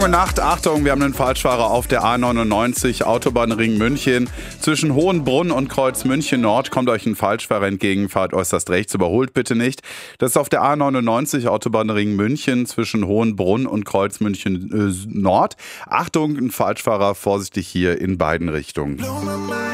Gute Nacht, Achtung, wir haben einen Falschfahrer auf der A99, Autobahnring München. Zwischen Hohenbrunn und Kreuz München Nord kommt euch ein Falschfahrer entgegen, fahrt äußerst rechts, überholt bitte nicht. Das ist auf der A99, Autobahnring München, zwischen Hohenbrunn und Kreuz München Nord. Achtung, ein Falschfahrer, vorsichtig hier in beiden Richtungen.